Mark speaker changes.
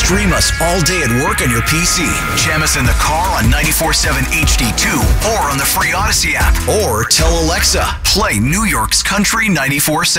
Speaker 1: Stream us all day at work on your PC. Jam us in the car on 94.7 HD2 or on the free Odyssey app. Or tell Alexa, play New York's Country 94.7.